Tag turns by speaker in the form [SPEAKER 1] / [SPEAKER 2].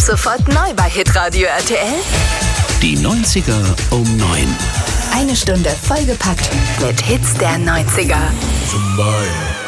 [SPEAKER 1] sofort neu bei Hitradio RTL.
[SPEAKER 2] Die 90er um 9.
[SPEAKER 1] Eine Stunde vollgepackt mit Hits der 90er.
[SPEAKER 3] Zumbaya.